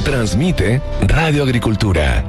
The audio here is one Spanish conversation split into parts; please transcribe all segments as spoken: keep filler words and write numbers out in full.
Transmite Radio Agricultura.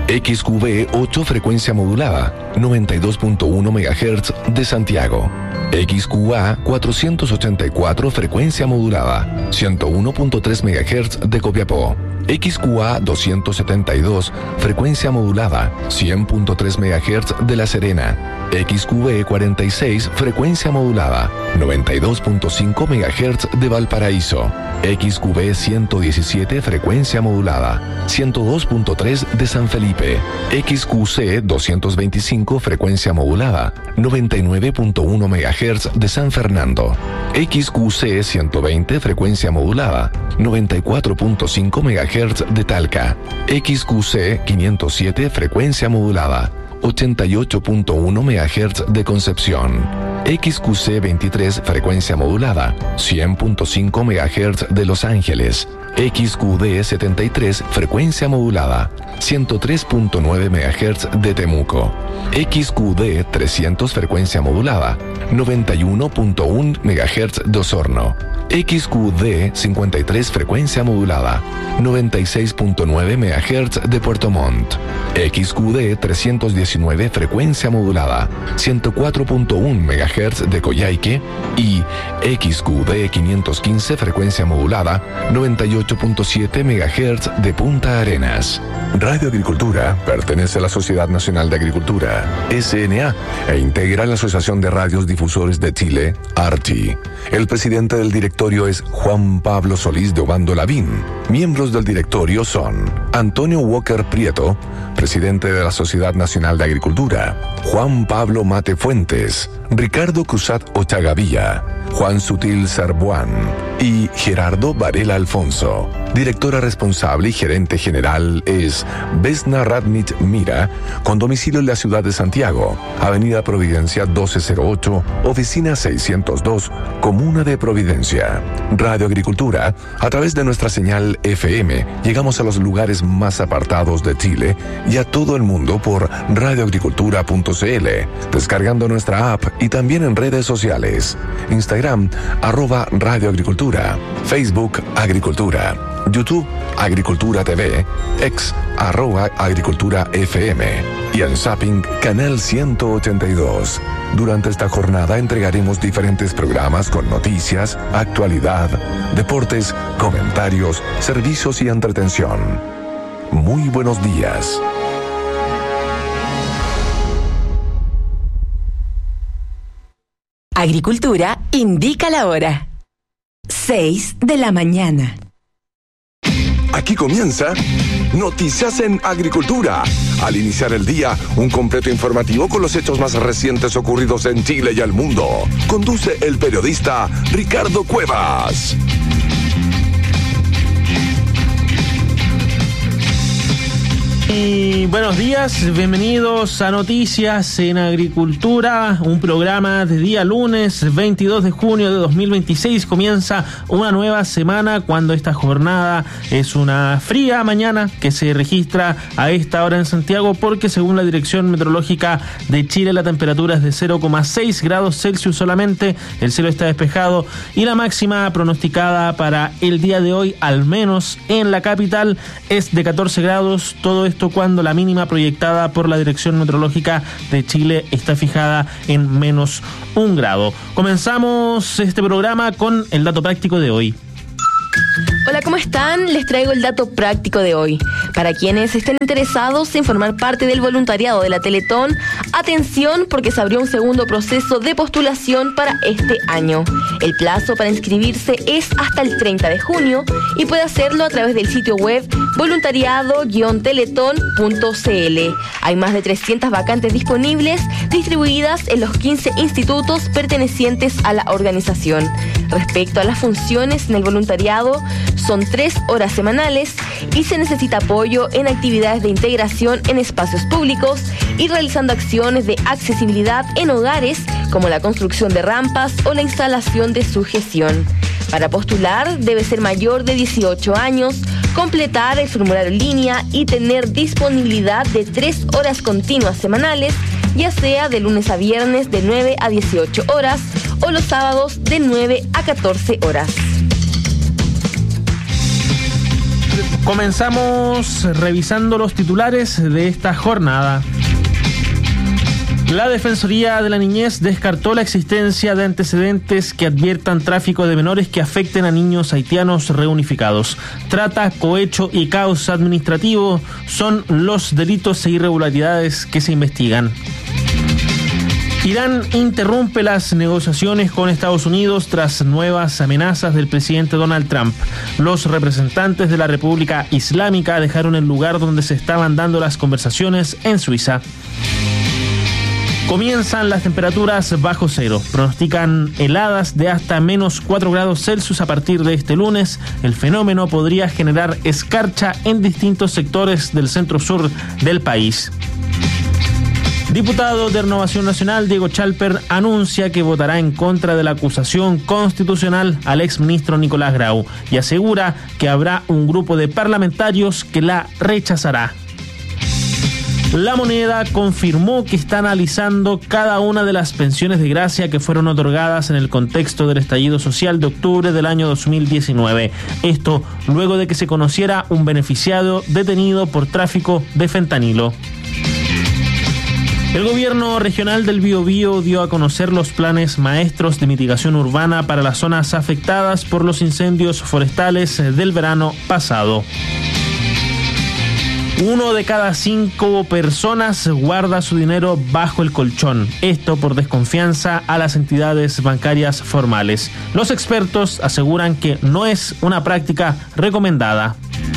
X Q V ocho frecuencia modulada, noventa y dos punto uno megahertz de Santiago. X Q A cuatrocientos ochenta y cuatro frecuencia modulada, ciento uno punto tres megahertz de Copiapó. X Q A doscientos setenta y dos frecuencia modulada, cien punto tres megahertz de La Serena. X Q V cuarenta y seis frecuencia modulada, noventa y dos punto cinco megahertz de Valparaíso. X Q V ciento diecisiete frecuencia modulada, ciento dos punto tres de San Felipe. X Q C doscientos veinticinco frecuencia modulada, noventa y nueve punto uno megahertz de San Fernando. X Q C ciento veinte frecuencia modulada, noventa y cuatro punto cinco megahertz de Talca. X Q C quinientos siete frecuencia modulada, ochenta y ocho punto uno megahertz de Concepción. X Q C veintitrés frecuencia modulada, cien punto cinco megahertz de Los Ángeles. X Q D setenta y tres frecuencia modulada, ciento tres punto nueve megahertz de Temuco. X Q D trescientos frecuencia modulada, noventa y uno punto uno megahertz de Osorno. X Q D cincuenta y tres frecuencia modulada, noventa y seis punto nueve megahertz de Puerto Montt. X Q D trescientos diecinueve frecuencia modulada, ciento cuatro punto uno megahertz de Coyhaique. Y X Q D quinientos quince frecuencia modulada, noventa y ocho punto siete megahertz de Punta Arenas. Radio Agricultura pertenece a la Sociedad Nacional de Agricultura, S N A, e integra la Asociación de Radios Difusores de Chile, ARTI. El presidente del directorio es Juan Pablo Solís de Obando Lavín. Miembros del directorio son Antonio Walker Prieto, presidente de la Sociedad Nacional de Agricultura; Juan Pablo Mate Fuentes; Ricardo Cruzat Ochagavía; Juan Sutil Sarbuán y Gerardo Varela Alfonso. Directora responsable y gerente general es Vesna Radnich Mira, con domicilio en la ciudad de Santiago, Avenida Providencia doce cero ocho, oficina seiscientos dos, Comuna de Providencia. Radio Agricultura, a través de nuestra señal F M, llegamos a los lugares más apartados de Chile y a todo el mundo por radioagricultura punto c l, descargando nuestra app y también en redes sociales. Instagram, arroba Radio Agricultura; Facebook, Agricultura; YouTube, Agricultura T V; X, arroba Agricultura F M; y en Zapping, Canal ciento ochenta y dos. Durante esta jornada entregaremos diferentes programas con noticias, actualidad, deportes, comentarios, servicios y entretención. Muy buenos días. Agricultura indica la hora. seis de la mañana. Aquí comienza Noticias en Agricultura. Al iniciar el día, un completo informativo con los hechos más recientes ocurridos en Chile y el mundo. Conduce el periodista Ricardo Cuevas. Y buenos días, bienvenidos a Noticias en Agricultura, un programa de día lunes veintidós de junio de dos mil veintiséis. Comienza una nueva semana cuando esta jornada es una fría mañana que se registra a esta hora en Santiago, porque según la Dirección Meteorológica de Chile la temperatura es de cero coma seis grados Celsius solamente, el cielo está despejado y la máxima pronosticada para el día de hoy, al menos en la capital, es de catorce grados. Todo esto cuando la mínima proyectada por la Dirección Meteorológica de Chile está fijada en menos un grado. Comenzamos este programa con el dato práctico de hoy. Hola, ¿cómo están? Les traigo el dato práctico de hoy. Para quienes estén interesados en formar parte del voluntariado de la Teletón, atención porque se abrió un segundo proceso de postulación para este año. El plazo para inscribirse es hasta el treinta de junio y puede hacerlo a través del sitio web voluntariado guion teletón punto c l. Hay más de trescientas vacantes disponibles distribuidas en los quince institutos pertenecientes a la organización. Respecto a las funciones en el voluntariado, son tres horas semanales y se necesita apoyo en actividades de integración en espacios públicos y realizando acciones de accesibilidad en hogares como la construcción de rampas o la instalación de sujeción. Para postular debe ser mayor de dieciocho años, completar el formulario en línea y tener disponibilidad de tres horas continuas semanales, ya sea de lunes a viernes de nueve a dieciocho horas o los sábados de nueve a catorce horas. Comenzamos revisando los titulares de esta jornada. La Defensoría de la Niñez descartó la existencia de antecedentes que adviertan tráfico de menores que afecten a niños haitianos reunificados. Trata, cohecho y caos administrativo son los delitos e irregularidades que se investigan. Irán interrumpe las negociaciones con Estados Unidos tras nuevas amenazas del presidente Donald Trump. Los representantes de la República Islámica dejaron el lugar donde se estaban dando las conversaciones en Suiza. Comienzan las temperaturas bajo cero. Pronostican heladas de hasta menos cuatro grados Celsius a partir de este lunes. El fenómeno podría generar escarcha en distintos sectores del centro-sur del país. Diputado de Renovación Nacional, Diego Chalper, anuncia que votará en contra de la acusación constitucional al exministro Nicolás Grau y asegura que habrá un grupo de parlamentarios que la rechazará. La Moneda confirmó que está analizando cada una de las pensiones de gracia que fueron otorgadas en el contexto del estallido social de octubre del año dos mil diecinueve. Esto luego de que se conociera un beneficiario detenido por tráfico de fentanilo. El gobierno regional del Biobío dio a conocer los planes maestros de mitigación urbana para las zonas afectadas por los incendios forestales del verano pasado. Uno de cada cinco personas guarda su dinero bajo el colchón. Esto por desconfianza a las entidades bancarias formales. Los expertos aseguran que no es una práctica recomendada.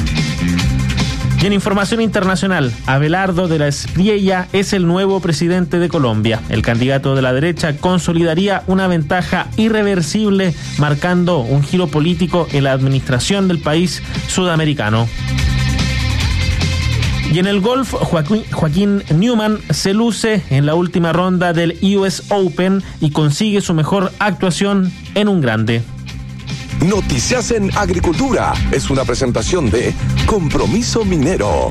Y en información internacional, Abelardo de la Espriella es el nuevo presidente de Colombia. El candidato de la derecha consolidaría una ventaja irreversible, marcando un giro político en la administración del país sudamericano. Y en el golf, Joaquín, Joaquín Newman se luce en la última ronda del U S Open y consigue su mejor actuación en un grande. Noticias en Agricultura es una presentación de Compromiso Minero.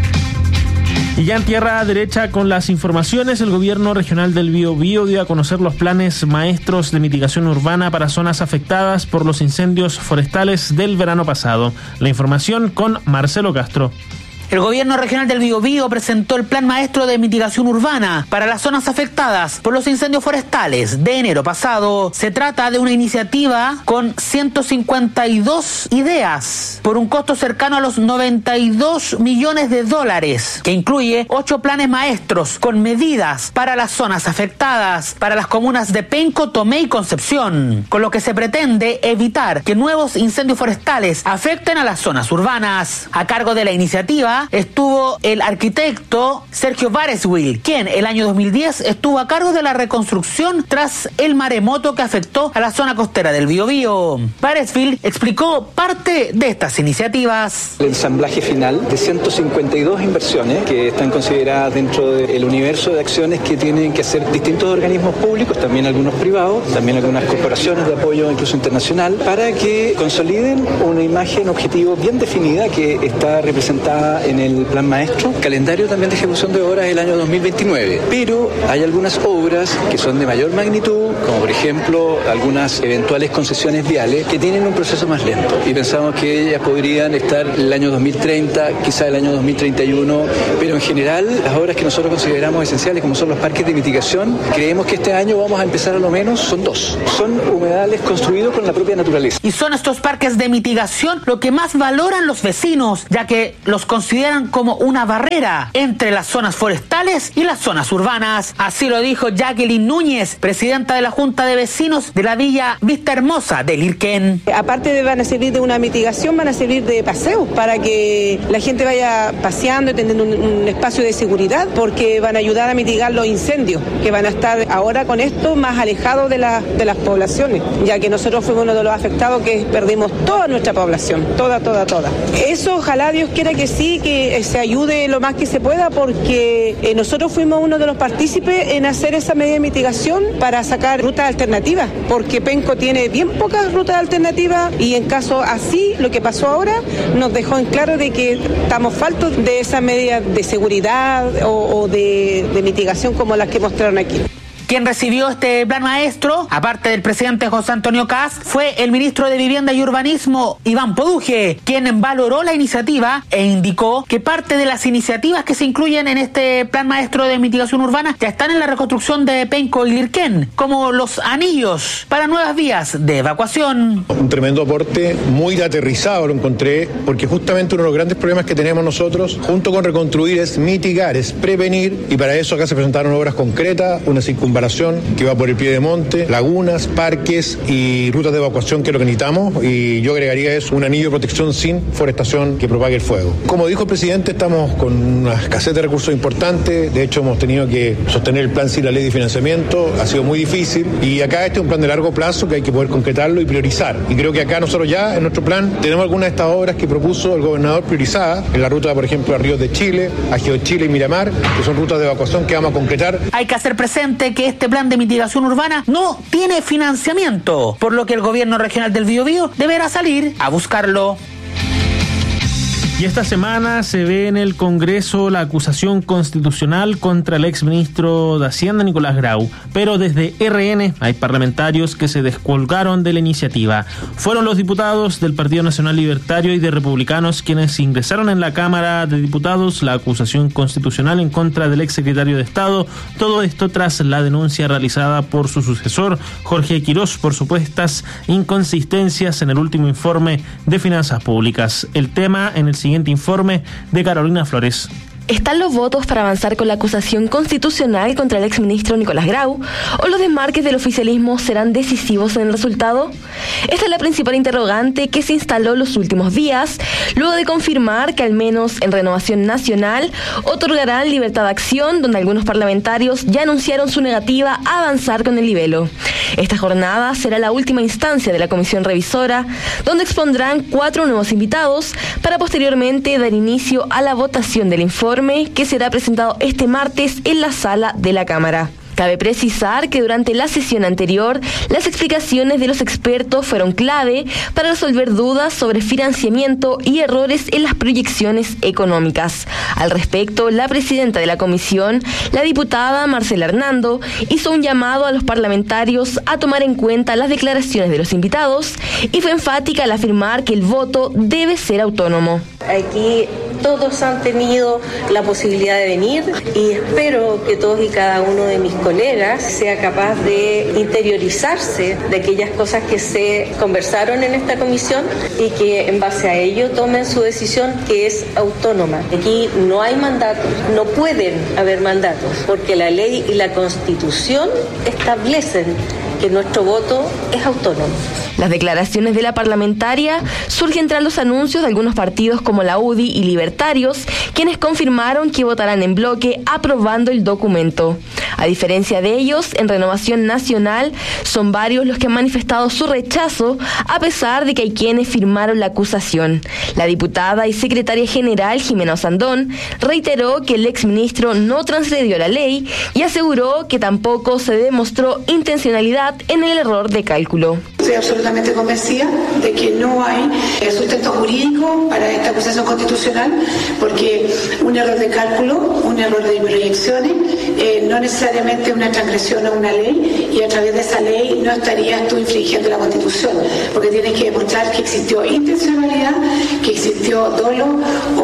Y ya en tierra derecha con las informaciones, el gobierno regional del Biobío dio a conocer los planes maestros de mitigación urbana para zonas afectadas por los incendios forestales del verano pasado. La información con Marcelo Castro. El gobierno regional del Biobío presentó el plan maestro de mitigación urbana para las zonas afectadas por los incendios forestales de enero pasado. Se trata de una iniciativa con ciento cincuenta y dos ideas por un costo cercano a los noventa y dos millones de dólares, que incluye ocho planes maestros con medidas para las zonas afectadas, para las comunas de Penco, Tomé y Concepción, con lo que se pretende evitar que nuevos incendios forestales afecten a las zonas urbanas. A cargo de la iniciativa estuvo el arquitecto Sergio Vareswil, quien el año dos mil diez estuvo a cargo de la reconstrucción tras el maremoto que afectó a la zona costera del Biobío. Vareswil explicó parte de estas iniciativas. El ensamblaje final de ciento cincuenta y dos inversiones que están consideradas dentro del universo de acciones que tienen que hacer distintos organismos públicos, también algunos privados, también algunas corporaciones de apoyo incluso internacional, para que consoliden una imagen objetivo bien definida que está representada en el plan maestro. Calendario también de ejecución de obras el año dos mil veintinueve, pero hay algunas obras que son de mayor magnitud, como por ejemplo algunas eventuales concesiones viales que tienen un proceso más lento y pensamos que ellas podrían estar el año dos mil treinta, quizá el año dos mil treinta y uno, pero en general las obras que nosotros consideramos esenciales, como son los parques de mitigación, creemos que este año vamos a empezar a lo menos, son dos, son humedales construidos con la propia naturaleza. Y son estos parques de mitigación lo que más valoran los vecinos, ya que los consideran como una barrera entre las zonas forestales y las zonas urbanas. Así lo dijo Jacqueline Núñez, presidenta de la Junta de Vecinos de la Villa Vista Hermosa de Lirquén. Aparte de van a servir de una mitigación, van a servir de paseo para que la gente vaya paseando y teniendo un, un espacio de seguridad, porque van a ayudar a mitigar los incendios que van a estar ahora con esto más alejados de, la, de las poblaciones, ya que nosotros fuimos uno de los afectados que perdimos toda nuestra población, toda, toda, toda. Eso ojalá Dios quiera que sí, que se ayude lo más que se pueda, porque eh, nosotros fuimos uno de los partícipes en hacer esa medida de mitigación para sacar rutas alternativas, porque Penco tiene bien pocas rutas alternativas y en caso así, lo que pasó ahora nos dejó en claro de que estamos faltos de esas medidas de seguridad o, o de, de mitigación como las que mostraron aquí. Quien recibió este plan maestro, aparte del presidente José Antonio Kast, fue el ministro de Vivienda y Urbanismo, Iván Poduje, quien valoró la iniciativa e indicó que parte de las iniciativas que se incluyen en este plan maestro de mitigación urbana ya están en la reconstrucción de Penco y Lirquén, como los anillos para nuevas vías de evacuación. Un tremendo aporte, muy aterrizado lo encontré, porque justamente uno de los grandes problemas que tenemos nosotros, junto con reconstruir, es mitigar, es prevenir, y para eso acá se presentaron obras concretas, una circunvalación que va por el pie de monte, lagunas, parques y rutas de evacuación, que es lo que necesitamos, y yo agregaría eso, un anillo de protección sin forestación que propague el fuego. Como dijo el presidente, estamos con una escasez de recursos importante, de hecho hemos tenido que sostener el plan sin la ley de financiamiento, ha sido muy difícil, y acá este es un plan de largo plazo que hay que poder concretarlo y priorizar, y creo que acá nosotros ya en nuestro plan tenemos algunas de estas obras que propuso el gobernador priorizadas, en la ruta por ejemplo a Ríos de Chile, a Geochile y Miramar, que son rutas de evacuación que vamos a concretar. Hay que hacer presente que este plan de mitigación urbana no tiene financiamiento, por lo que el gobierno regional del Biobío deberá salir a buscarlo. Y esta semana se ve en el Congreso la acusación constitucional contra el exministro de Hacienda, Nicolás Grau. Pero desde R N hay parlamentarios que se descolgaron de la iniciativa. Fueron los diputados del Partido Nacional Libertario y de Republicanos quienes ingresaron en la Cámara de Diputados la acusación constitucional en contra del exsecretario de Estado. Todo esto tras la denuncia realizada por su sucesor, Jorge Quirós, por supuestas inconsistencias en el último informe de finanzas públicas. El tema en el siguiente informe de Carolina Flores. ¿Están los votos para avanzar con la acusación constitucional contra el exministro Nicolás Grau? ¿O los desmarques del oficialismo serán decisivos en el resultado? Esta es la principal interrogante que se instaló los últimos días, luego de confirmar que al menos en Renovación Nacional otorgarán libertad de acción, donde algunos parlamentarios ya anunciaron su negativa a avanzar con el libelo. Esta jornada será la última instancia de la comisión revisora, donde expondrán cuatro nuevos invitados para posteriormente dar inicio a la votación del informe, que será presentado este martes en la sala de la Cámara. Cabe precisar que durante la sesión anterior, las explicaciones de los expertos fueron clave para resolver dudas sobre financiamiento y errores en las proyecciones económicas. Al respecto, la presidenta de la comisión, la diputada Marcela Hernando, hizo un llamado a los parlamentarios a tomar en cuenta las declaraciones de los invitados y fue enfática al afirmar que el voto debe ser autónomo. Aquí todos han tenido la posibilidad de venir y espero que todos y cada uno de mis colegas sea capaz de interiorizarse de aquellas cosas que se conversaron en esta comisión y que en base a ello tomen su decisión, que es autónoma. Aquí no hay mandatos, no pueden haber mandatos, porque la ley y la Constitución establecen que nuestro voto es autónomo. Las declaraciones de la parlamentaria surgen tras los anuncios de algunos partidos como la U D I y Libertarios, quienes confirmaron que votarán en bloque aprobando el documento. A diferencia de ellos, en Renovación Nacional son varios los que han manifestado su rechazo, a pesar de que hay quienes firmaron la acusación. La diputada y secretaria general Jimena Osandón reiteró que el exministro no transgredió la ley y aseguró que tampoco se demostró intencionalidad en el error de cálculo. Estoy absolutamente convencida de que no hay sustento jurídico para esta acusación constitucional, porque un error de cálculo, un error de proyecciones, eh, no necesariamente una transgresión a una ley, y a través de esa ley no estarías tú infringiendo la Constitución, porque tienes que demostrar que existió intencionalidad, que existió dolo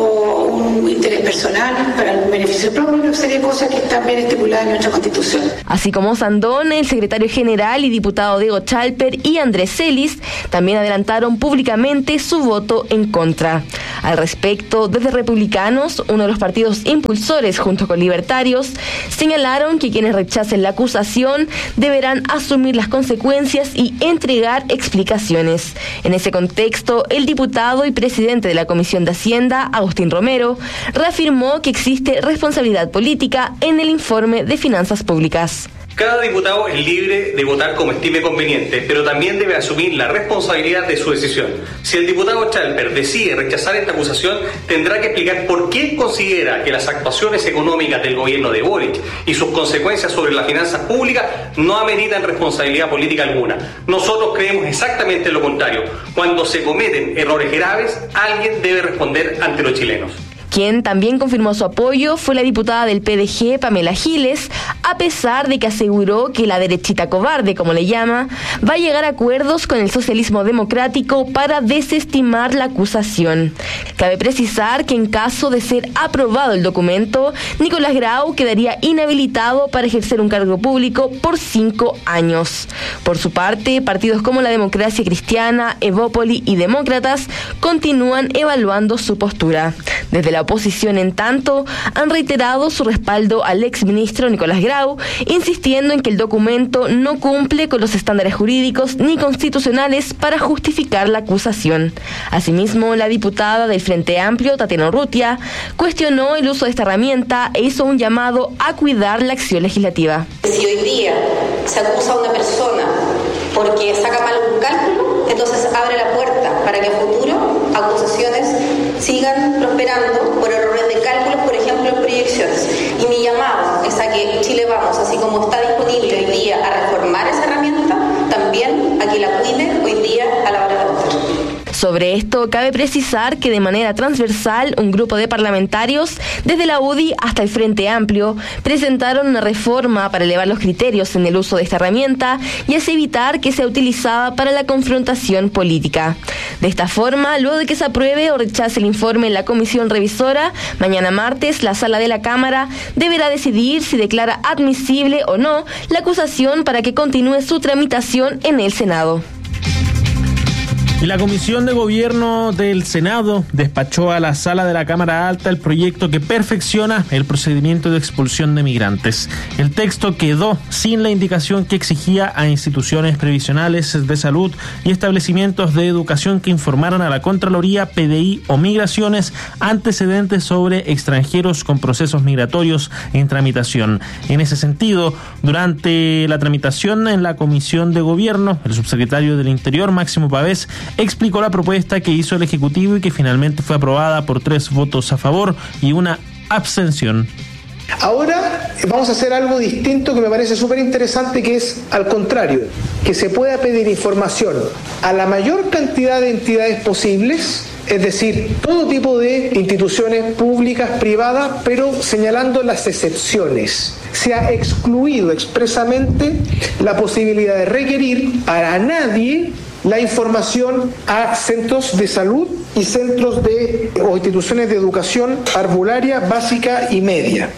o un interés personal para el beneficio propio, una serie de cosas que están bien estipuladas en nuestra Constitución. Así como Sandón, el secretario general y diputado Diego Chalper y Andrés Celis también adelantaron públicamente su voto en contra. Al respecto, desde Republicanos, uno de los partidos impulsores junto con Libertarios, señalaron que quienes rechacen la acusación deberán asumir las consecuencias y entregar explicaciones. En ese contexto, el diputado y presidente de la Comisión de Hacienda, Agustín Romero, reafirmó que existe responsabilidad política en el informe de finanzas públicas. Cada diputado es libre de votar como estime conveniente, pero también debe asumir la responsabilidad de su decisión. Si el diputado Chalper decide rechazar esta acusación, tendrá que explicar por qué considera que las actuaciones económicas del gobierno de Boric y sus consecuencias sobre las finanzas públicas no ameritan responsabilidad política alguna. Nosotros creemos exactamente lo contrario. Cuando se cometen errores graves, alguien debe responder ante los chilenos. Quien también confirmó su apoyo fue la diputada del P D G, Pamela Giles, a pesar de que aseguró que la derechita cobarde, como le llama, va a llegar a acuerdos con el socialismo democrático para desestimar la acusación. Cabe precisar que en caso de ser aprobado el documento, Nicolás Grau quedaría inhabilitado para ejercer un cargo público por cinco años. Por su parte, partidos como la Democracia Cristiana, Evópoli y Demócratas continúan evaluando su postura. Desde la oposición, en tanto, han reiterado su respaldo al exministro Nicolás Grau, insistiendo en que el documento no cumple con los estándares jurídicos ni constitucionales para justificar la acusación. Asimismo, la diputada del Frente Amplio, Tatiana Urrutia, cuestionó el uso de esta herramienta e hizo un llamado a cuidar la acción legislativa. Si hoy día se acusa a una persona porque saca mal un cálculo, entonces abre la puerta para que en futuro acusaciones sigan prosperando por errores de cálculos, por ejemplo, en proyecciones. Y mi llamado es a que Chile Vamos, así como está disponible hoy día a reformar esa herramienta, también a que la cuide hoy día a la hora de votar. Sobre esto, cabe precisar que de manera transversal, un grupo de parlamentarios, desde la U D I hasta el Frente Amplio, presentaron una reforma para elevar los criterios en el uso de esta herramienta y así evitar que sea utilizada para la confrontación política. De esta forma, luego de que se apruebe o rechace el informe en la comisión revisora, mañana martes, la sala de la Cámara deberá decidir si declara admisible o no la acusación para que continúe su tramitación en el Senado. Y la Comisión de Gobierno del Senado despachó a la Sala de la Cámara Alta el proyecto que perfecciona el procedimiento de expulsión de migrantes. El texto quedó sin la indicación que exigía a instituciones previsionales de salud y establecimientos de educación que informaran a la Contraloría, P D I o Migraciones antecedentes sobre extranjeros con procesos migratorios en tramitación. En ese sentido, durante la tramitación en la Comisión de Gobierno, el subsecretario del Interior, Máximo Pavés, explicó la propuesta que hizo el Ejecutivo y que finalmente fue aprobada por tres votos a favor y una abstención. Ahora vamos a hacer algo distinto que me parece súper interesante, que es al contrario, que se pueda pedir información a la mayor cantidad de entidades posibles, es decir, todo tipo de instituciones públicas, privadas, pero señalando las excepciones. Se ha excluido expresamente la posibilidad de requerir para nadie la información a centros de salud y centros de o instituciones de educación parvularia, básica y media.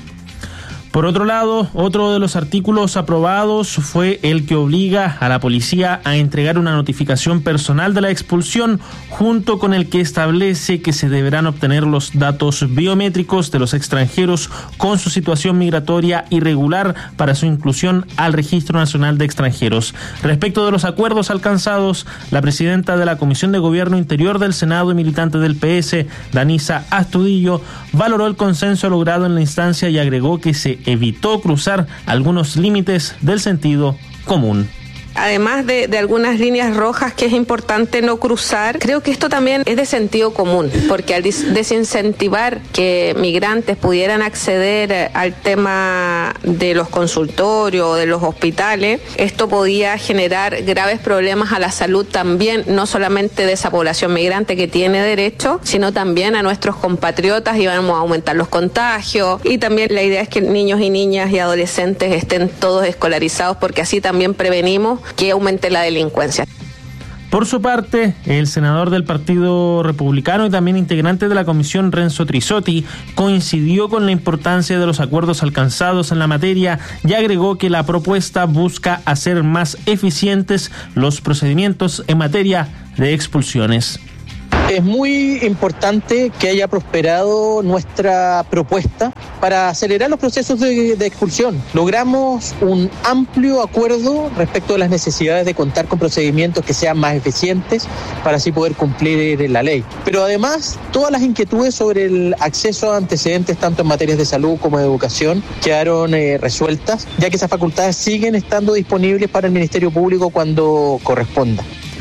Por otro lado, otro de los artículos aprobados fue el que obliga a la policía a entregar una notificación personal de la expulsión, junto con el que establece que se deberán obtener los datos biométricos de los extranjeros con su situación migratoria irregular para su inclusión al Registro Nacional de Extranjeros. Respecto de los acuerdos alcanzados, la presidenta de la Comisión de Gobierno Interior del Senado y militante del P S, Danisa Astudillo, valoró el consenso logrado en la instancia y agregó que se evitó cruzar algunos límites del sentido común. Además de, de algunas líneas rojas que es importante no cruzar, creo que esto también es de sentido común, porque al desincentivar que migrantes pudieran acceder al tema de los consultorios o de los hospitales, esto podía generar graves problemas a la salud también, no solamente de esa población migrante que tiene derecho, sino también a nuestros compatriotas, y vamos a aumentar los contagios, y también la idea es que niños y niñas y adolescentes estén todos escolarizados, porque así también prevenimos que aumente la delincuencia. Por su parte, el senador del Partido Republicano y también integrante de la comisión, Renzo Trisotti, coincidió con la importancia de los acuerdos alcanzados en la materia y agregó que la propuesta busca hacer más eficientes los procedimientos en materia de expulsiones. Es muy importante que haya prosperado nuestra propuesta para acelerar los procesos de, de expulsión. Logramos un amplio acuerdo respecto a las necesidades de contar con procedimientos que sean más eficientes para así poder cumplir la ley. Pero además, todas las inquietudes sobre el acceso a antecedentes, tanto en materias de salud como de educación, quedaron eh, resueltas, ya que esas facultades siguen estando disponibles para el Ministerio Público cuando corresponda.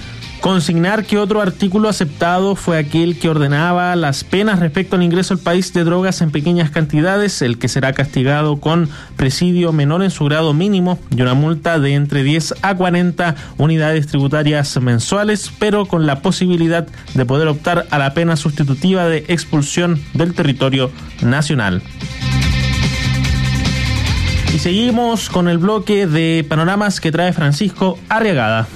Consignar que otro artículo aceptado fue aquel que ordenaba las penas respecto al ingreso al país de drogas en pequeñas cantidades, el que será castigado con presidio menor en su grado mínimo y una multa de entre diez a cuarenta unidades tributarias mensuales, pero con la posibilidad de poder optar a la pena sustitutiva de expulsión del territorio nacional. Y seguimos con el bloque de panoramas que trae Francisco Arriagada.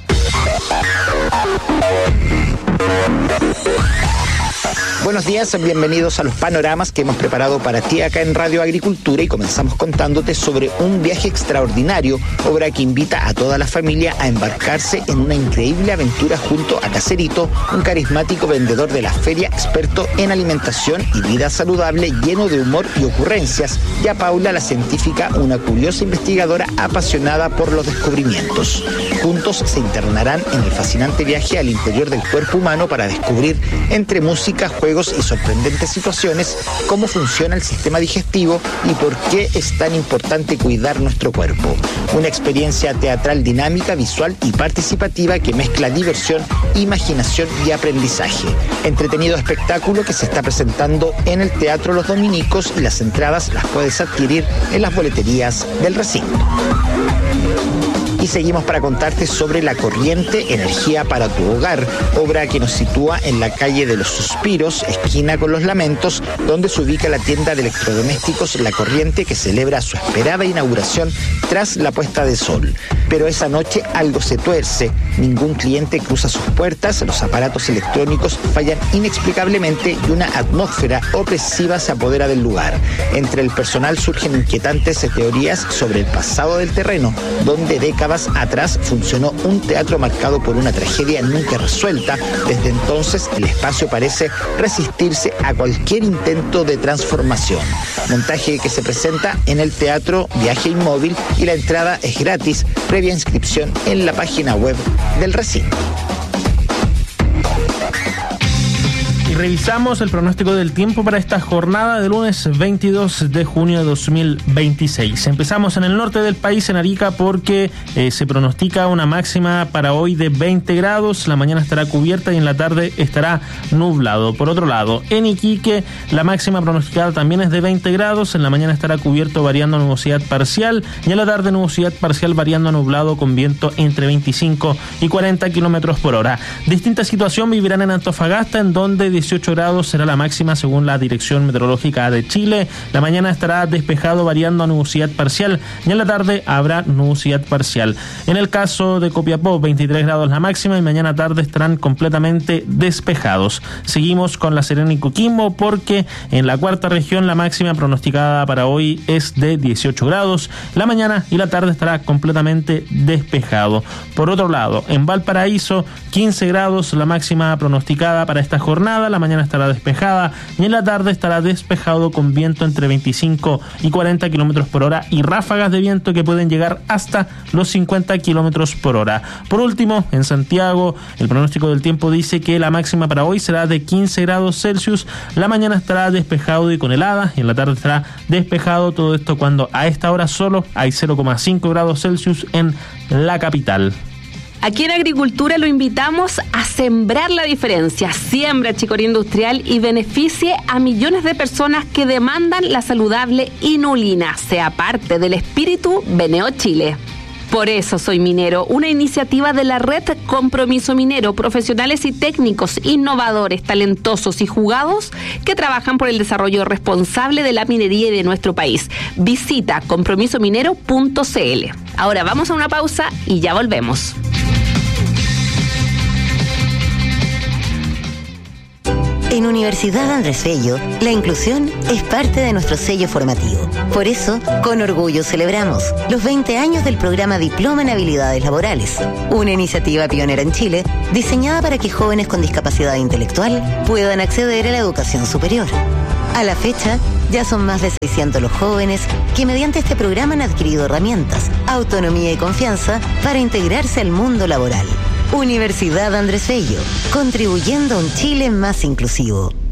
Buenos días, bienvenidos a los panoramas que hemos preparado para ti acá en Radio Agricultura, y comenzamos contándote sobre un viaje extraordinario, obra que invita a toda la familia a embarcarse en una increíble aventura junto a Caserito, un carismático vendedor de la feria experto en alimentación y vida saludable, lleno de humor y ocurrencias, y a Paula, la científica, una curiosa investigadora apasionada por los descubrimientos. Juntos se internarán en el fascinante viaje al interior del cuerpo humano para descubrir, entre música, juegos y sorprendentes situaciones, cómo funciona el sistema digestivo y por qué es tan importante cuidar nuestro cuerpo. Una experiencia teatral dinámica, visual y participativa que mezcla diversión, imaginación y aprendizaje. Entretenido espectáculo que se está presentando en el Teatro Los Dominicos, y las entradas las puedes adquirir en las boleterías del recinto. Y seguimos para contarte sobre La Corriente, energía para tu hogar, obra que nos sitúa en la calle de los Suspiros, esquina con Los Lamentos, donde se ubica la tienda de electrodomésticos La Corriente, que celebra su esperada inauguración tras la puesta de sol. Pero esa noche algo se tuerce, ningún cliente cruza sus puertas, los aparatos electrónicos fallan inexplicablemente y una atmósfera opresiva se apodera del lugar. Entre el personal surgen inquietantes teorías sobre el pasado del terreno, donde décadas atrás funcionó un teatro marcado por una tragedia nunca resuelta. Desde entonces el espacio parece resistirse a cualquier intento de transformación. Montaje que se presenta en el Teatro Viaje Inmóvil, y la entrada es gratis, previa inscripción en la página web del recinto. Y revisamos el pronóstico del tiempo para esta jornada de lunes veintidós de junio de dos mil veintiséis. Empezamos en el norte del país, en Arica, porque eh, se pronostica una máxima para hoy de veinte grados. La mañana estará cubierta y en la tarde estará nublado. Por otro lado, en Iquique, la máxima pronosticada también es de veinte grados. En la mañana estará cubierto variando a nubosidad parcial, y en la tarde nubosidad parcial variando a nublado con viento entre veinticinco y cuarenta kilómetros por hora. Distinta situación vivirán en Antofagasta, en donde dieciocho grados será la máxima según la Dirección Meteorológica de Chile. La mañana estará despejado variando a nubosidad parcial, y en la tarde habrá nubosidad parcial. En el caso de Copiapó, veintitrés grados la máxima, y mañana tarde estarán completamente despejados. Seguimos con La Serena y Coquimbo, porque en la cuarta región la máxima pronosticada para hoy es de dieciocho grados. La mañana y la tarde estará completamente despejado. Por otro lado, en Valparaíso, quince grados la máxima pronosticada para esta jornada. La mañana estará despejada y en la tarde estará despejado con viento entre veinticinco y cuarenta kilómetros por hora y ráfagas de viento que pueden llegar hasta los cincuenta kilómetros por hora. Por último, en Santiago, el pronóstico del tiempo dice que la máxima para hoy será de quince grados Celsius. La mañana estará despejado y con heladas, y en la tarde estará despejado. Todo esto cuando a esta hora solo hay cero coma cinco grados Celsius en la capital. Aquí en Agricultura lo invitamos a sembrar la diferencia. Siembra chicoría industrial y beneficie a millones de personas que demandan la saludable inulina. Sea parte del espíritu Beneo Chile. Por eso soy minero, una iniciativa de la red Compromiso Minero, profesionales y técnicos innovadores, talentosos y jugados que trabajan por el desarrollo responsable de la minería y de nuestro país. Visita compromiso minero punto c l. Ahora vamos a una pausa y ya volvemos. En Universidad Andrés Bello, la inclusión es parte de nuestro sello formativo. Por eso, con orgullo celebramos los veinte años del programa Diploma en Habilidades Laborales, una iniciativa pionera en Chile diseñada para que jóvenes con discapacidad intelectual puedan acceder a la educación superior. A la fecha, ya son más de seiscientos los jóvenes que mediante este programa han adquirido herramientas, autonomía y confianza para integrarse al mundo laboral. Universidad Andrés Bello, contribuyendo a un Chile más inclusivo.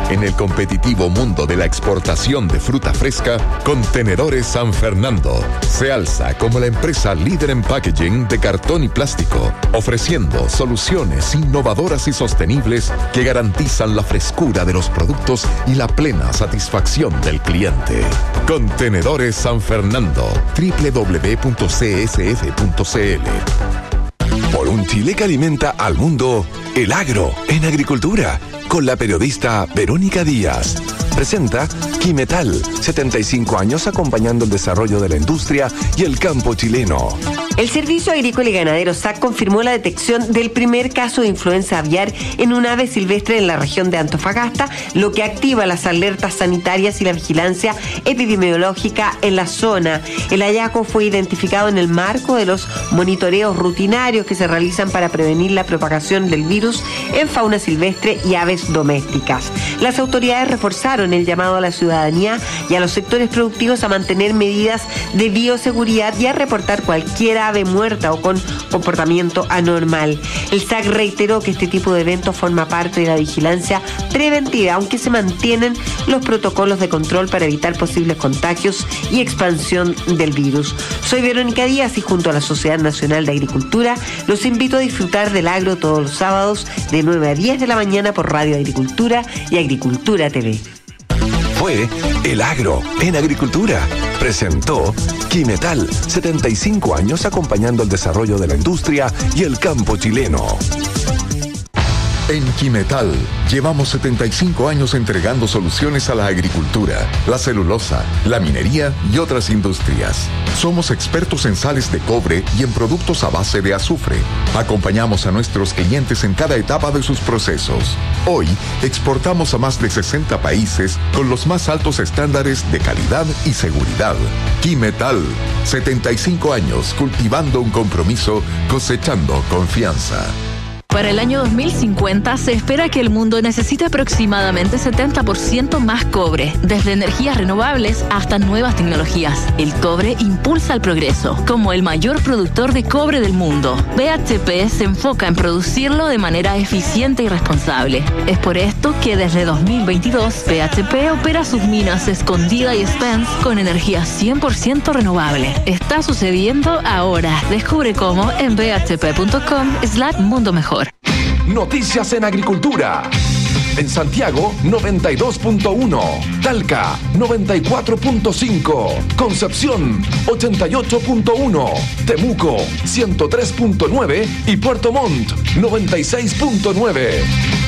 En el competitivo mundo de la exportación de fruta fresca, Contenedores San Fernando se alza como la empresa líder en packaging de cartón y plástico, ofreciendo soluciones innovadoras y sostenibles que garantizan la frescura de los productos y la plena satisfacción del cliente. Contenedores San Fernando, doble u doble u doble u punto c s f punto c l. Por un Chile que alimenta al mundo, el agro en agricultura, con la periodista Verónica Díaz. Presenta Quimetal, setenta y cinco años acompañando el desarrollo de la industria y el campo chileno. El Servicio Agrícola y Ganadero S A C confirmó la detección del primer caso de influenza aviar en un ave silvestre en la región de Antofagasta, lo que activa las alertas sanitarias y la vigilancia epidemiológica en la zona. El hallazgo fue identificado en el marco de los monitoreos rutinarios que se realizan para prevenir la propagación del virus en fauna silvestre y aves domésticas. Las autoridades reforzaron el llamado a la ciudadanía y a los sectores productivos a mantener medidas de bioseguridad y a reportar cualquier ave muerta o con comportamiento anormal. El S A C reiteró que este tipo de eventos forma parte de la vigilancia preventiva, aunque se mantienen los protocolos de control para evitar posibles contagios y expansión del virus. Soy Verónica Díaz y junto a la Sociedad Nacional de Agricultura los invito a disfrutar del agro todos los sábados de nueve a diez de la mañana por Radio Agricultura y Agricultura T V. Fue El Agro en Agricultura. Presentó Quimetal, setenta y cinco años acompañando el desarrollo de la industria y el campo chileno. En Quimetal llevamos setenta y cinco años entregando soluciones a la agricultura, la celulosa, la minería y otras industrias. Somos expertos en sales de cobre y en productos a base de azufre. Acompañamos a nuestros clientes en cada etapa de sus procesos. Hoy exportamos a más de sesenta países con los más altos estándares de calidad y seguridad. Quimetal, setenta y cinco años cultivando un compromiso, cosechando confianza. Para el año dos mil cincuenta se espera que el mundo necesite aproximadamente setenta por ciento más cobre, desde energías renovables hasta nuevas tecnologías. El cobre impulsa el progreso. Como el mayor productor de cobre del mundo, B H P se enfoca en producirlo de manera eficiente y responsable. Es por esto que desde dos mil veintidós B H P opera sus minas Escondida y Spence con energía cien por ciento renovable. Está sucediendo ahora. Descubre cómo en b h p punto com slash mundo mejor. Noticias en Agricultura. En Santiago, noventa y dos punto uno. Talca, noventa y cuatro punto cinco. Concepción, ochenta y ocho punto uno. Temuco, ciento tres punto nueve. Y Puerto Montt, noventa y seis punto nueve.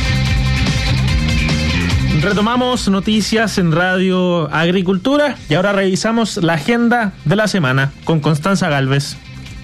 Retomamos noticias en Radio Agricultura y ahora revisamos la agenda de la semana con Constanza Galvez.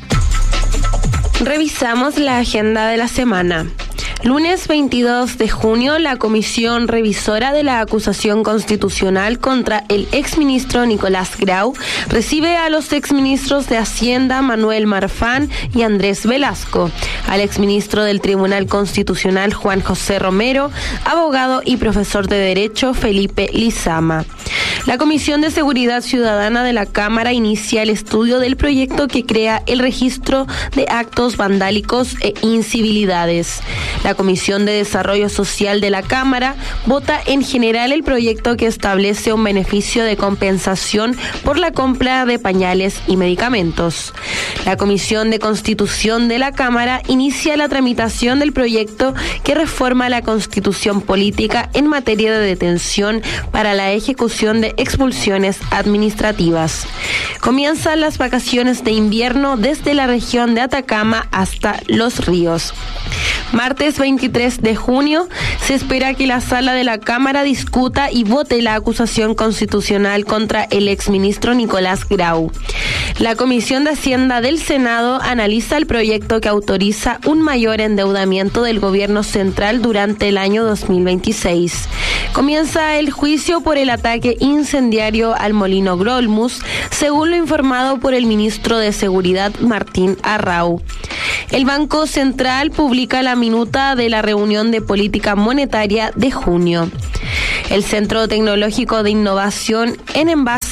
Revisamos la agenda de la semana. Lunes veintidós de junio, la Comisión Revisora de la Acusación Constitucional contra el exministro Nicolás Grau recibe a los exministros de Hacienda Manuel Marfán y Andrés Velasco, al exministro del Tribunal Constitucional Juan José Romero, abogado y profesor de Derecho Felipe Lizama. La Comisión de Seguridad Ciudadana de la Cámara inicia el estudio del proyecto que crea el registro de actos vandálicos e incivilidades. La Comisión de Desarrollo Social de la Cámara vota en general el proyecto que establece un beneficio de compensación por la compra de pañales y medicamentos. La Comisión de Constitución de la Cámara inicia la tramitación del proyecto que reforma la Constitución política en materia de detención para la ejecución de expulsiones administrativas. Comienzan las vacaciones de invierno desde la región de Atacama hasta Los Ríos. Martes veintitrés de junio se espera que la sala de la Cámara discuta y vote la acusación constitucional contra el exministro Nicolás Grau. La Comisión de Hacienda del Senado analiza el proyecto que autoriza un mayor endeudamiento del gobierno central durante el año dos mil veintiséis. Comienza el juicio por el ataque incendiario al molino Grolmus, según lo informado por el ministro de Seguridad Martín Arrau. El Banco Central publica la minuta de la reunión de política monetaria de junio. El Centro Tecnológico de Innovación en Envase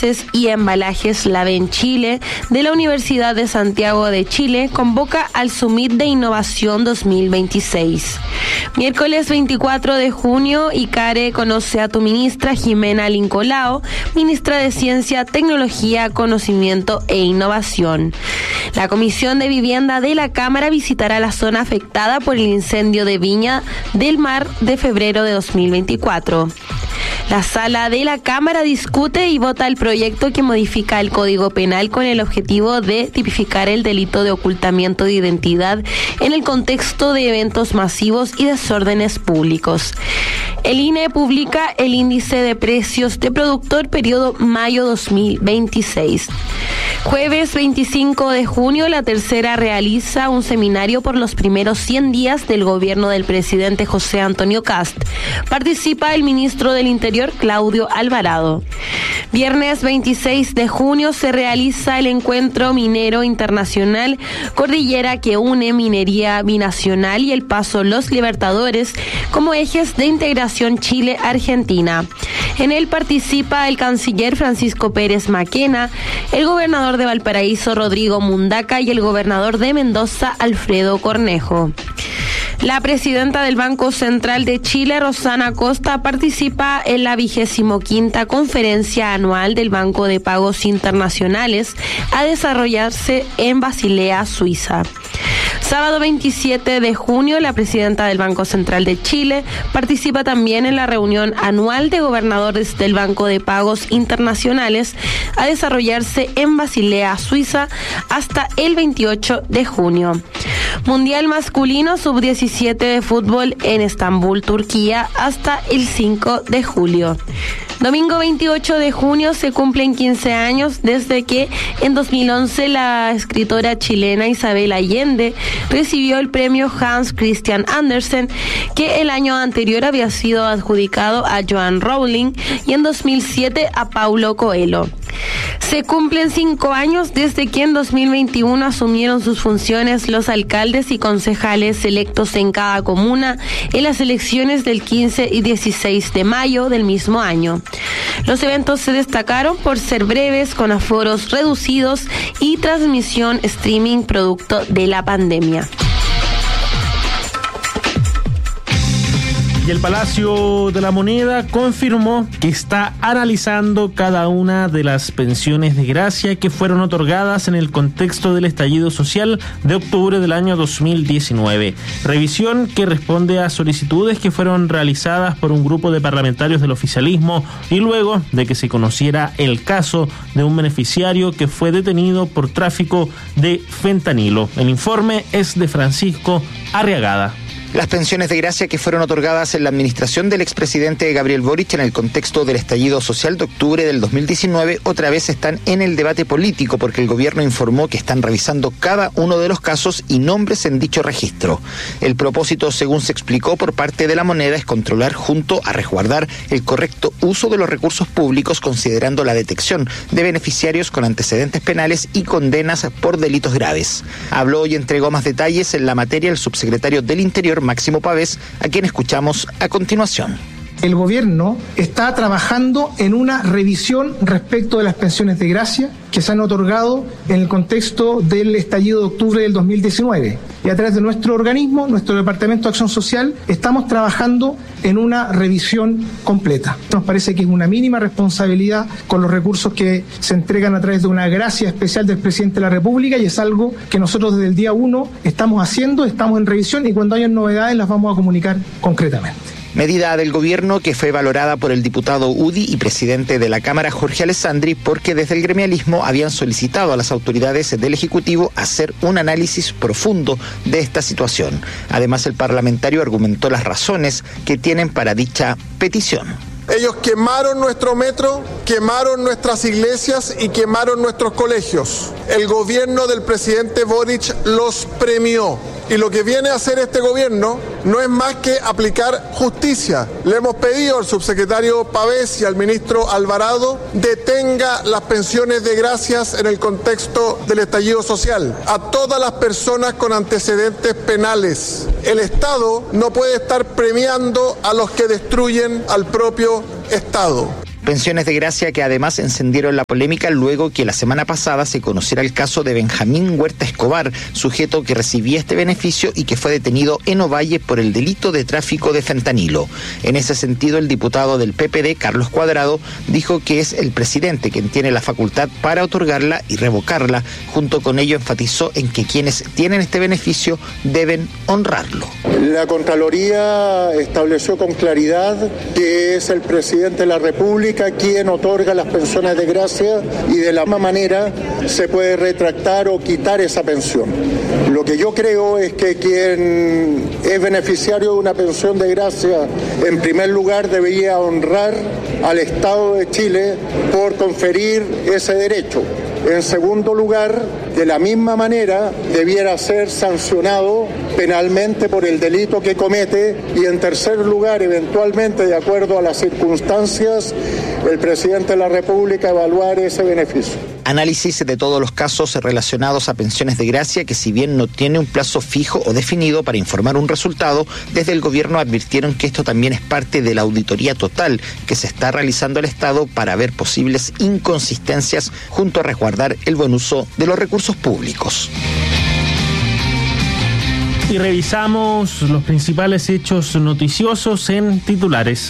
Envases y Embalajes Laven Chile de la Universidad de Santiago de Chile convoca al Summit de Innovación dos mil veintiséis. Miércoles veinticuatro de junio, ICARE conoce a tu ministra Jimena Lincolao, ministra de Ciencia, Tecnología, Conocimiento e Innovación. La Comisión de Vivienda de la Cámara visitará la zona afectada por el incendio de Viña del Mar de febrero de dos mil veinticuatro. La Sala de la Cámara discute y vota el proyecto que modifica el Código Penal con el objetivo de tipificar el delito de ocultamiento de identidad en el contexto de eventos masivos y desórdenes públicos. El I N E publica el índice de precios de productor periodo mayo dos mil veintiséis. Jueves veinticinco de junio, la Tercera realiza un seminario por los primeros cien días del gobierno del presidente José Antonio Kast. Participa el ministro del Interior, Claudio Alvarado. Viernes veintiséis de junio se realiza el Encuentro Minero Internacional Cordillera, que une minería binacional y el Paso Los Libertadores como ejes de integración Chile-Argentina. En él participa el canciller Francisco Pérez Maquena, el gobernador de Valparaíso Rodrigo Mundaca y el gobernador de Mendoza Alfredo Cornejo. La presidenta del Banco Central de Chile, Rosana Costa, participa en la vigésimo quinta conferencia anual del Banco de Pagos Internacionales a desarrollarse en Basilea, Suiza. Sábado veintisiete de junio, la presidenta del Banco Central de Chile participa también en la reunión anual de gobernadores del Banco de Pagos Internacionales a desarrollarse en Basilea, Suiza, hasta el veintiocho de junio. Mundial masculino sub diecisiete de fútbol en Estambul, Turquía, hasta el cinco de julio. Domingo veintiocho de junio se cumplen quince años desde que en dos mil once la escritora chilena Isabel Allende recibió el premio Hans Christian Andersen, que el año anterior había sido adjudicado a Joan Rowling, y en dos mil siete a Paulo Coelho. Se cumplen cinco años desde que en dos mil veintiuno asumieron sus funciones los alcaldes y concejales electos en cada comuna en las elecciones del quince y dieciséis de mayo del mismo año. Los eventos se destacaron por ser breves, con aforos reducidos y transmisión streaming producto de la pandemia. Y el Palacio de la Moneda confirmó que está analizando cada una de las pensiones de gracia que fueron otorgadas en el contexto del estallido social de octubre del año dos mil diecinueve. Revisión que responde a solicitudes que fueron realizadas por un grupo de parlamentarios del oficialismo y luego de que se conociera el caso de un beneficiario que fue detenido por tráfico de fentanilo. El informe es de Francisco Arriagada. Las pensiones de gracia que fueron otorgadas en la administración del expresidente Gabriel Boric en el contexto del estallido social de octubre del dos mil diecinueve otra vez están en el debate político, porque el gobierno informó que están revisando cada uno de los casos y nombres en dicho registro. El propósito, según se explicó por parte de la Moneda, es controlar junto a resguardar el correcto uso de los recursos públicos, considerando la detección de beneficiarios con antecedentes penales y condenas por delitos graves. Habló y entregó más detalles en la materia el subsecretario del Interior, Máximo Pavés, a quien escuchamos a continuación. El gobierno está trabajando en una revisión respecto de las pensiones de gracia que se han otorgado en el contexto del estallido de octubre del dos mil diecinueve. Y a través de nuestro organismo, nuestro Departamento de Acción Social, estamos trabajando en una revisión completa. Nos parece que es una mínima responsabilidad con los recursos que se entregan a través de una gracia especial del presidente de la República, y es algo que nosotros desde el día uno estamos haciendo, estamos en revisión, y cuando haya novedades las vamos a comunicar concretamente. Medida del gobierno que fue valorada por el diputado U D I y presidente de la Cámara, Jorge Alessandri, porque desde el gremialismo habían solicitado a las autoridades del Ejecutivo hacer un análisis profundo de esta situación. Además, el parlamentario argumentó las razones que tienen para dicha petición. Ellos quemaron nuestro metro, quemaron nuestras iglesias y quemaron nuestros colegios. El gobierno del presidente Boric los premió. Y lo que viene a hacer este gobierno no es más que aplicar justicia. Le hemos pedido al subsecretario Pavés y al ministro Alvarado detenga las pensiones de gracias en el contexto del estallido social a todas las personas con antecedentes penales. El Estado no puede estar premiando a los que destruyen al propio Estado. Pensiones de gracia que además encendieron la polémica luego que la semana pasada se conociera el caso de Benjamín Huerta Escobar, sujeto que recibía este beneficio y que fue detenido en Ovalle por el delito de tráfico de fentanilo. En ese sentido, el diputado del P P D, Carlos Cuadrado, dijo que es el presidente quien tiene la facultad para otorgarla y revocarla. Junto con ello enfatizó en que quienes tienen este beneficio deben honrarlo. La Contraloría estableció con claridad que es el presidente de la República quien otorga las pensiones de gracia y de la misma manera se puede retractar o quitar esa pensión. Lo que yo creo es que quien es beneficiario de una pensión de gracia, en primer lugar debería honrar al Estado de Chile por conferir ese derecho. En segundo lugar, de la misma manera, debiera ser sancionado penalmente por el delito que comete y en tercer lugar, eventualmente, de acuerdo a las circunstancias, el presidente de la República evaluar ese beneficio. Análisis de todos los casos relacionados a pensiones de gracia que, si bien no tiene un plazo fijo o definido para informar un resultado, desde el gobierno advirtieron que esto también es parte de la auditoría total que se está realizando al Estado para ver posibles inconsistencias junto a resguardar el buen uso de los recursos públicos. Y revisamos los principales hechos noticiosos en titulares.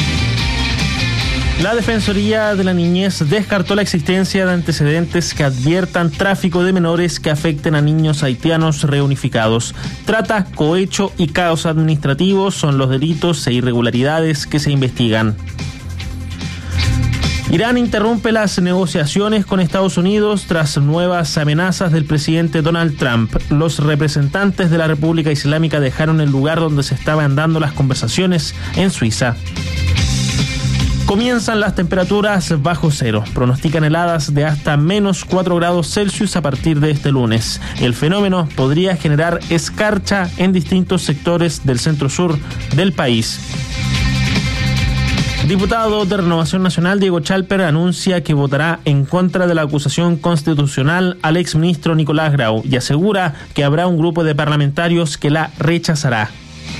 La Defensoría de la Niñez descartó la existencia de antecedentes que adviertan tráfico de menores que afecten a niños haitianos reunificados. Trata, cohecho y caos administrativos son los delitos e irregularidades que se investigan. Irán interrumpe las negociaciones con Estados Unidos tras nuevas amenazas del presidente Donald Trump. Los representantes de la República Islámica dejaron el lugar donde se estaban dando las conversaciones en Suiza. Comienzan las temperaturas bajo cero. Pronostican heladas de hasta menos cuatro grados Celsius a partir de este lunes. El fenómeno podría generar escarcha en distintos sectores del centro-sur del país. Diputado de Renovación Nacional Diego Chalper anuncia que votará en contra de la acusación constitucional al exministro Nicolás Grau y asegura que habrá un grupo de parlamentarios que la rechazará.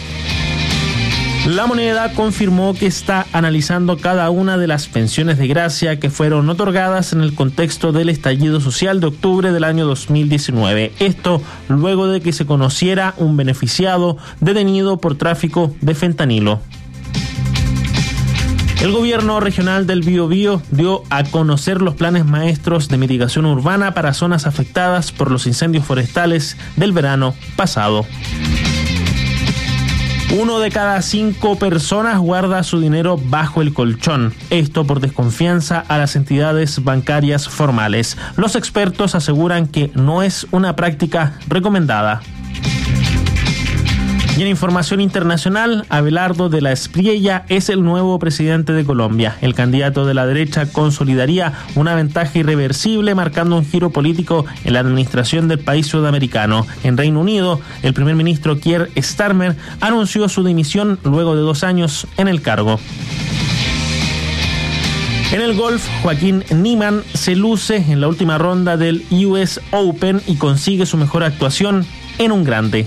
La Moneda confirmó que está analizando cada una de las pensiones de gracia que fueron otorgadas en el contexto del estallido social de octubre del año dos mil diecinueve. Esto luego de que se conociera un beneficiado detenido por tráfico de fentanilo. El gobierno regional del Biobío dio a conocer los planes maestros de mitigación urbana para zonas afectadas por los incendios forestales del verano pasado. Uno de cada cinco personas guarda su dinero bajo el colchón. Esto por desconfianza a las entidades bancarias formales. Los expertos aseguran que no es una práctica recomendada. Y en información internacional, Abelardo de la Espriella es el nuevo presidente de Colombia. El candidato de la derecha consolidaría una ventaja irreversible, marcando un giro político en la administración del país sudamericano. En Reino Unido, el primer ministro Keir Starmer anunció su dimisión luego de dos años en el cargo. En el golf, Joaquín Niemann se luce en la última ronda del U S Open y consigue su mejor actuación en un grande.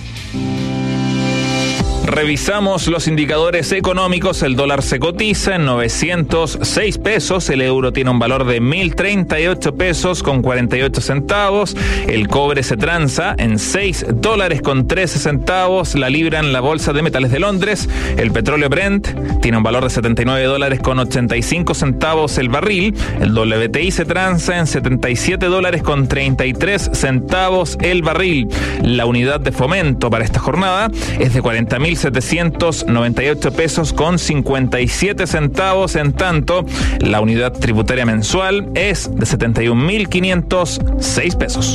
Revisamos los indicadores económicos. El dólar se cotiza en novecientos seis pesos, el euro tiene un valor de mil treinta y ocho pesos con cuarenta y ocho centavos, el cobre se transa en seis dólares con trece centavos, la libra en la bolsa de metales de Londres, el petróleo Brent tiene un valor de setenta y nueve dólares con ochenta y cinco centavos el barril, el W T I se transa en setenta y siete dólares con treinta y tres centavos el barril. La unidad de fomento para esta jornada es de cuarenta mil setecientos noventa y ocho pesos con cincuenta y siete centavos, en tanto la unidad tributaria mensual es de setenta y un mil quinientos seis pesos.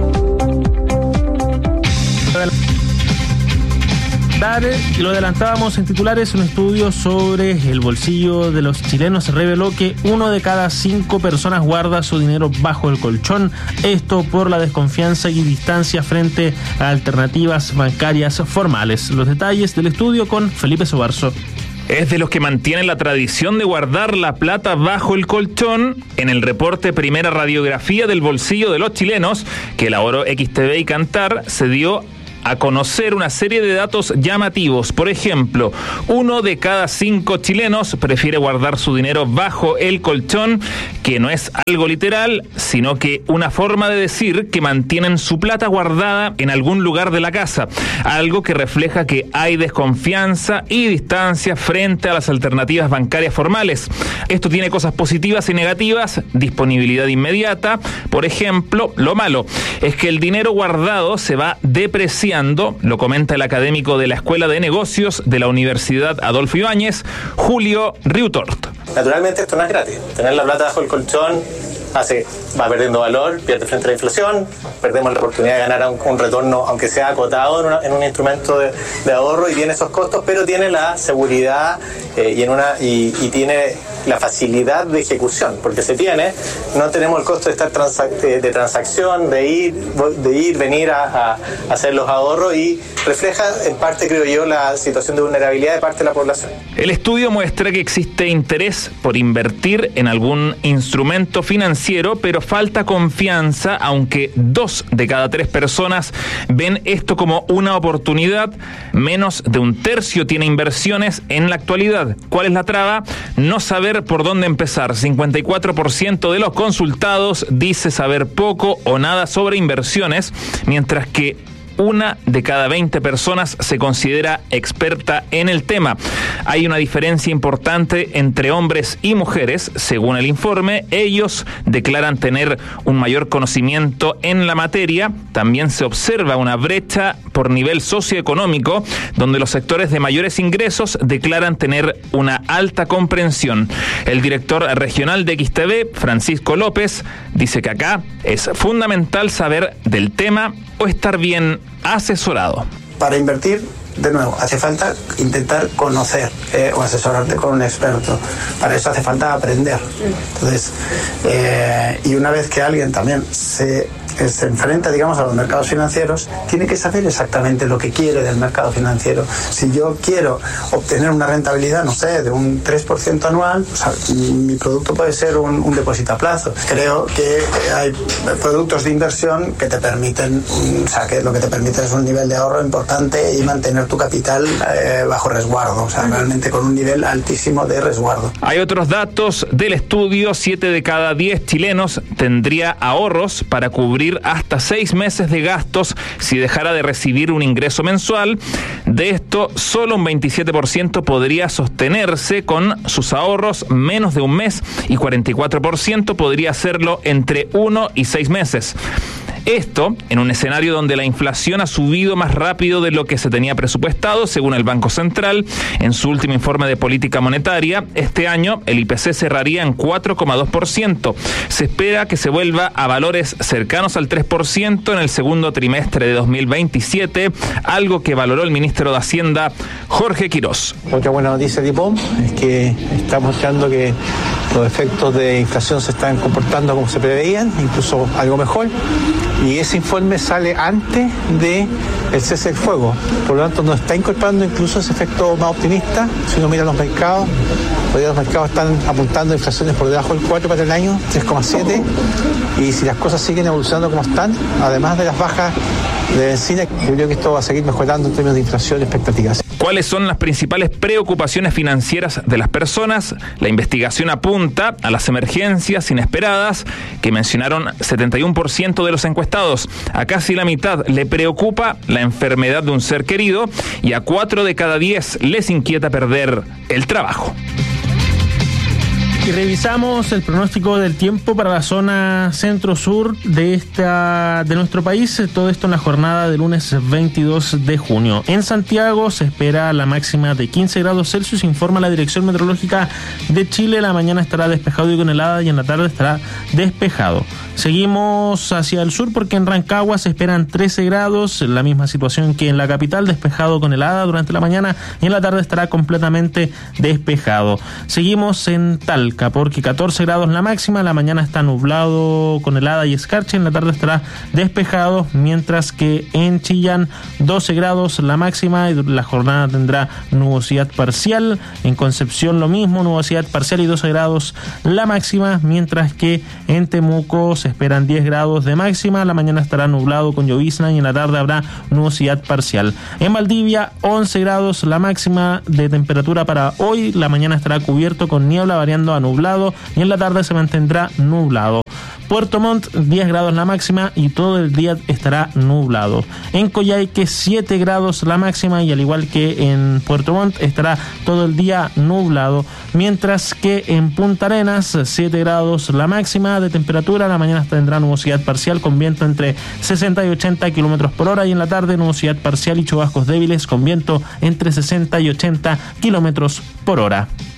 Y lo adelantábamos en titulares, un estudio sobre el bolsillo de los chilenos reveló que uno de cada cinco personas guarda su dinero bajo el colchón, esto por la desconfianza y distancia frente a alternativas bancarias formales. Los detalles del estudio con Felipe Sobarzo. Es de los que mantienen la tradición de guardar la plata bajo el colchón. En el reporte Primera Radiografía del Bolsillo de los Chilenos, que elaboró X T V y Cantar, se dio a conocer una serie de datos llamativos. Por ejemplo, uno de cada cinco chilenos prefiere guardar su dinero bajo el colchón, que no es algo literal, sino que una forma de decir que mantienen su plata guardada en algún lugar de la casa, algo que refleja que hay desconfianza y distancia frente a las alternativas bancarias formales. Esto tiene cosas positivas y negativas, disponibilidad inmediata. Por ejemplo, lo malo es que el dinero guardado se va depreciando, lo comenta el académico de la Escuela de Negocios de la Universidad Adolfo Ibáñez, Julio Riutort. Naturalmente esto no es gratis. Tener la plata bajo el colchón hace, va perdiendo valor, pierde frente a la inflación, perdemos la oportunidad de ganar un, un retorno, aunque sea acotado en, una, en un instrumento de, de ahorro, y tiene esos costos, pero tiene la seguridad eh, y, en una, y, y tiene la facilidad de ejecución, porque se tiene, no tenemos el costo de estar transac- de, de transacción, de ir, de ir, venir a, a hacer los ahorros, y refleja en parte, creo yo, la situación de vulnerabilidad de parte de la población. El estudio muestra que existe interés por invertir en algún instrumento financiero, pero falta confianza, aunque dos de cada tres personas ven esto como una oportunidad. Menos de un tercio tiene inversiones en la actualidad. ¿Cuál es la traba? No saber por dónde empezar. cincuenta y cuatro por ciento de los consultados dice saber poco o nada sobre inversiones, mientras que una de cada veinte personas se considera experta en el tema. Hay una diferencia importante entre hombres y mujeres. Según el informe, ellos declaran tener un mayor conocimiento en la materia. También se observa una brecha por nivel socioeconómico, donde los sectores de mayores ingresos declaran tener una alta comprensión. El director regional de X T V, Francisco López, dice que acá es fundamental saber del tema o estar bien asesorado. Para invertir, de nuevo, hace falta intentar conocer eh, o asesorarte con un experto. Para eso hace falta aprender. Entonces, eh, y una vez que alguien también se, se enfrenta, digamos, a los mercados financieros, tiene que saber exactamente lo que quiere del mercado financiero. Si yo quiero obtener una rentabilidad, no sé, de un tres por ciento anual, o sea, mi producto puede ser un, un depósito a plazo. Creo que hay productos de inversión que te permiten, o sea, que lo que te permite es un nivel de ahorro importante y mantener tu capital eh, bajo resguardo, o sea, realmente con un nivel altísimo de resguardo. Hay otros datos del estudio. Siete de cada diez chilenos tendría ahorros para cubrir hasta seis meses de gastos si dejara de recibir un ingreso mensual. De esto, solo un veintisiete por ciento podría sostenerse con sus ahorros menos de un mes, y cuarenta y cuatro por ciento podría hacerlo entre uno y seis meses. Esto en un escenario donde la inflación ha subido más rápido de lo que se tenía presupuestado, según el Banco Central. En su último informe de política monetaria, este año el I P C cerraría en cuatro coma dos por ciento. Se espera que se vuelva a valores cercanos al tres por ciento en el segundo trimestre de dos mil veintisiete, algo que valoró el ministro de Hacienda, Jorge Quirós. Otra buena noticia de I P O M es que está mostrando que los efectos de inflación se están comportando como se preveían, incluso algo mejor. Y ese informe sale antes del cese del fuego. Por lo tanto, nos está incorporando incluso ese efecto más optimista. Si uno mira los mercados, hoy día los mercados están apuntando a inflaciones por debajo del cuatro para el año, tres coma siete. Y si las cosas siguen evolucionando como están, además de las bajas de bencina, yo creo que esto va a seguir mejorando en términos de inflación y expectativas. ¿Cuáles son las principales preocupaciones financieras de las personas? La investigación apunta a las emergencias inesperadas, que mencionaron setenta y uno por ciento de los encuestados. A casi la mitad le preocupa la enfermedad de un ser querido, y a cuatro de cada diez les inquieta perder el trabajo. Y revisamos el pronóstico del tiempo para la zona centro-sur de esta de nuestro país. Todo esto en la jornada del lunes veintidós de junio. En Santiago se espera la máxima de quince grados Celsius, informa la Dirección Meteorológica de Chile. La mañana estará despejado y con helada, y en la tarde estará despejado. Seguimos hacia el sur porque en Rancagua se esperan trece grados, la misma situación que en la capital, despejado con helada durante la mañana, y en la tarde estará completamente despejado. Seguimos en Talca. Vilcaporqui catorce grados la máxima, la mañana está nublado con helada y escarcha, en la tarde estará despejado, mientras que en Chillán doce grados la máxima y la jornada tendrá nubosidad parcial. En Concepción lo mismo, nubosidad parcial y doce grados la máxima, mientras que en Temuco se esperan diez grados de máxima, la mañana estará nublado con llovizna y en la tarde habrá nubosidad parcial. En Valdivia once grados la máxima de temperatura para hoy, la mañana estará cubierto con niebla variando a nublado y en la tarde se mantendrá nublado. Puerto Montt diez grados la máxima y todo el día estará nublado. En Coyhaique siete grados la máxima y al igual que en Puerto Montt estará todo el día nublado, mientras que en Punta Arenas siete grados la máxima de temperatura, la mañana tendrá nubosidad parcial con viento entre sesenta y ochenta kilómetros por hora y en la tarde nubosidad parcial y chubascos débiles con viento entre sesenta y ochenta kilómetros por hora.